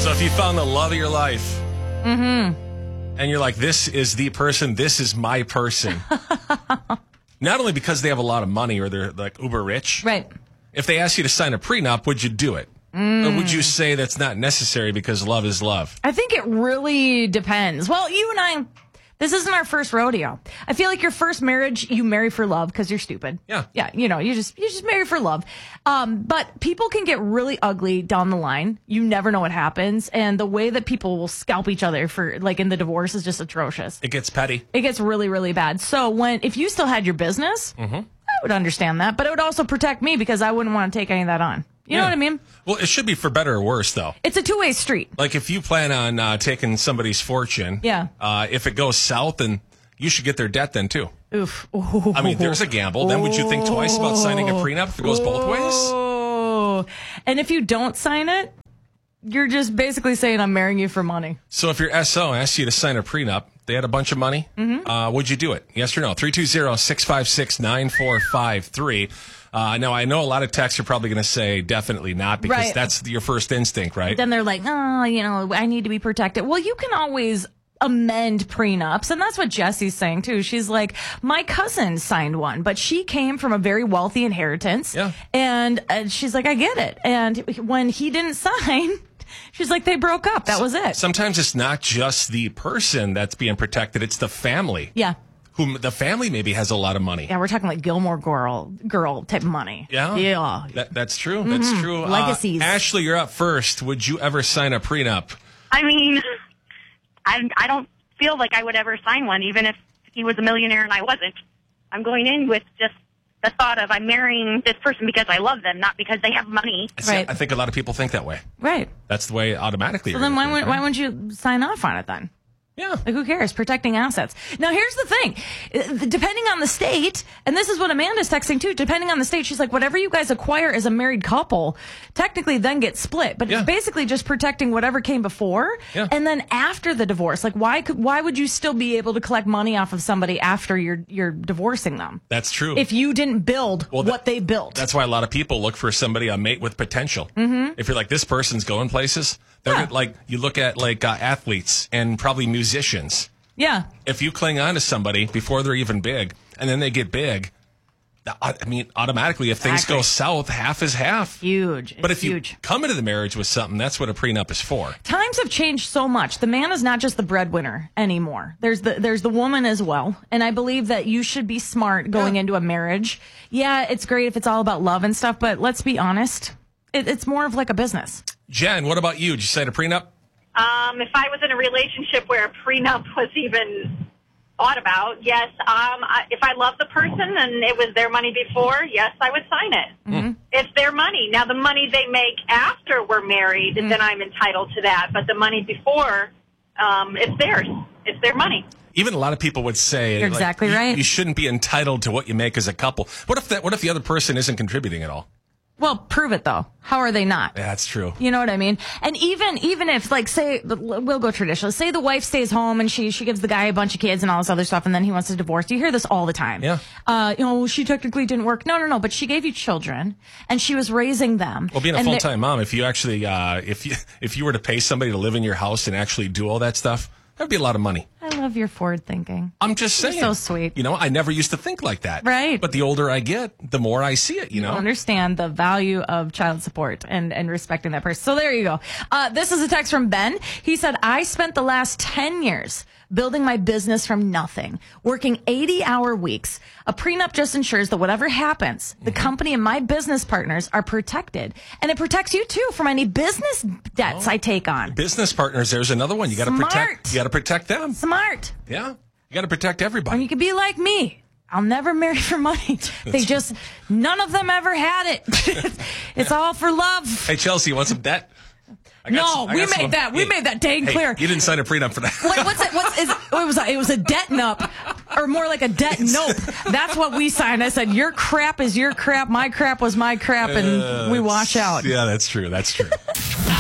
So if you found the love of your life, and you're like, this is the person, this is my person. Not only because they have a lot of money or they're like uber rich. Right. If they asked you to sign a prenup, would you do it? Or would you say that's not necessary because love is love? I think it really depends. Well, you and I, this isn't our first rodeo. I feel like your first marriage, you marry for love because you're stupid. Yeah. Yeah, you just marry for love. But people can get really ugly down the line. You never know what happens. And the way that people will scalp each other for, like, in the divorce is just atrocious. It gets petty. It gets really, really bad. So if you still had your business, I would understand that. But it would also protect me because I wouldn't want to take any of that on. You know what I mean? Well, it should be for better or worse, though. It's a two-way street. Like, if you plan on taking somebody's fortune, if it goes south, then you should get their debt then, too. Oof. I mean, there's a gamble. Then would you think twice about signing a prenup if it goes both ways? Oh. And if you don't sign it, you're just basically saying I'm marrying you for money. So if your SO asked you to sign a prenup, they had a bunch of money, would you do it? Yes or no? 320-656-9453. Now, I know a lot of texts are probably going to say definitely not because that's your first instinct, right? Then they're like, I need to be protected. Well, you can always amend prenups. And that's what Jesse's saying, too. She's like, my cousin signed one, but she came from a very wealthy inheritance. Yeah. And she's like, I get it. And when he didn't sign, she's like, they broke up. That was it. Sometimes it's not just the person that's being protected. It's the family. Yeah. Whom the family maybe has a lot of money. Yeah, we're talking like Gilmore Girl type of money. Yeah? Yeah. That's true. That's true. Legacies. Ashley, you're up first. Would you ever sign a prenup? I mean, I don't feel like I would ever sign one, even if he was a millionaire and I wasn't. I'm going in with just the thought of I'm marrying this person because I love them, not because they have money. Right. I think a lot of people think that way. Right. That's the way automatically. So then why wouldn't you sign off on it then? Yeah. Like, who cares? Protecting assets. Now, here's the thing. Depending on the state, and this is what Amanda's texting too, depending on the state, she's like, whatever you guys acquire as a married couple, technically then gets split. But it's basically just protecting whatever came before. Yeah. And then after the divorce, like, why would you still be able to collect money off of somebody after you're divorcing them? That's true. If you didn't build what they built. That's why a lot of people look for somebody, a mate with potential. If you're like, this person's going places, they're like, you look at like athletes and probably musicians. Yeah. If you cling on to somebody before they're even big and then they get big, I mean, automatically, if things go south, half is half. Huge. But if you come into the marriage with something, that's what a prenup is for. Times have changed so much. The man is not just the breadwinner anymore. There's the woman as well. And I believe that you should be smart going into a marriage. Yeah, it's great if it's all about love and stuff, but let's be honest. It's more of like a business. Jen, what about you? Did you sign a prenup? If I was in a relationship where a prenup was even thought about, yes. If I love the person and it was their money before, yes, I would sign it. It's their money. Now, the money they make after we're married, then I'm entitled to that. But the money before, it's theirs. It's their money. Even a lot of people would say, you're exactly right. You shouldn't be entitled to what you make as a couple. What if the other person isn't contributing at all? Well, prove it, though. How are they not? Yeah, that's true. You know what I mean? And even if, like, say, we'll go traditional. Say the wife stays home and she gives the guy a bunch of kids and all this other stuff, and then he wants to divorce. You hear this all the time. Yeah. She technically didn't work. No. But she gave you children, and she was raising them. Well, being a full-time mom, if you actually, if you were to pay somebody to live in your house and actually do all that stuff, that would be a lot of money. I love your forward thinking. I'm just saying. You're so sweet. You know, I never used to think like that. Right. But the older I get, the more I see it, you know. Understand the value of child support and respecting that person. So there you go. This is a text from Ben. He said, I spent the last 10 years building my business from nothing, working 80-hour weeks. A prenup just ensures that whatever happens, the company and my business partners are protected. And it protects you, too, from any business debts I take on. Business partners, there's another one. You got to protect them. Smart. Yeah. You got to protect everybody. And you can be like me. I'll never marry for money. None of them ever had it. It's all for love. Hey, Chelsea, you want some debt? We made that dang clear. You didn't sign a prenup for that. It was a debt nup, or more like a debt nope. That's what we signed. I said, your crap is your crap. My crap was my crap, and we wash out. Yeah, that's true. That's true.